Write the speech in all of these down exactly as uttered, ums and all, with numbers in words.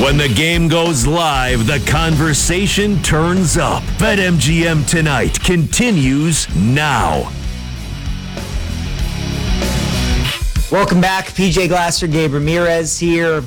When the game goes live, the conversation turns up. BetMGM Tonight continues now. Welcome back. P J Glasser, Gabe Ramirez here.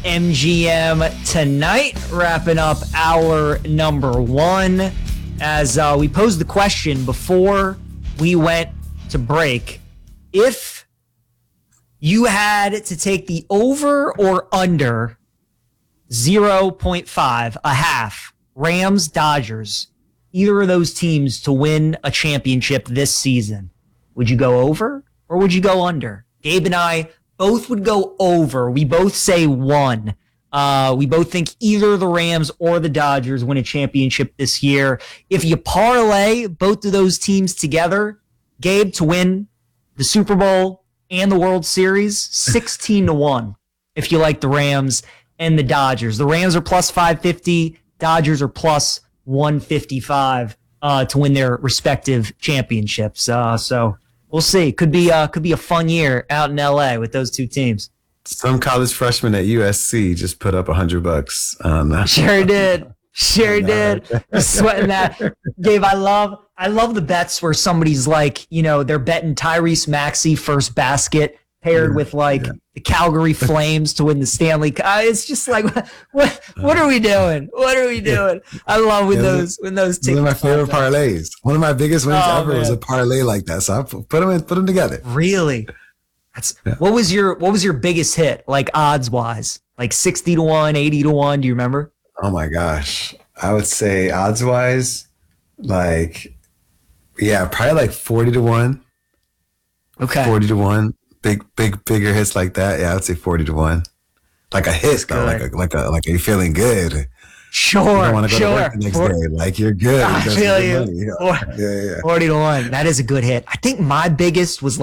BetMGM Tonight, wrapping up hour number one. As uh, we posed the question before we went to break, if you had to take the over or under zero point five, a half, Rams, Dodgers, either of those teams to win a championship this season, would you go over or would you go under? Gabe and I both would go over. We both say one. Uh, we both think either the Rams or the Dodgers win a championship this year. If you parlay both of those teams together, Gabe, to win the Super Bowl and the World Series, sixteen to one if you like the Rams and the Dodgers. The Rams are plus five fifty. Dodgers are plus one fifty-five uh, to win their respective championships. Uh, so we'll see. Could be uh, could be a fun year out in L A with those two teams. Some college freshman at U S C just put up a hundred bucks on that. Sure did. Sure did. Just sweating that. Gabe, I love I love the bets where somebody's like, you know, they're betting Tyrese Maxey first basket paired yeah, with like yeah. the Calgary Flames to win the Stanley Cup. Uh, it's just like, what what are we doing? What are we doing? I love when yeah, those when those One of my favorite parlays. parlays. One of my biggest wins Oh, ever man. was a parlay like that. So I put them in, put them together. Really? That's Yeah. what was your what was your biggest hit, like odds wise? Like sixty to one, eighty to one, do you remember? Oh my gosh. I would say odds wise, like, yeah, probably like forty to one. Okay. forty to one. Big, big, bigger hits like that. Yeah, I would say forty to one. Like a hit, though. Like a, like a, like a, you're feeling good. Sure. You don't want to go sure. to work the next For- day. Like, you're good. I That's feel good you. money, you know? For- Yeah, yeah. forty to one. That is a good hit. I think my biggest was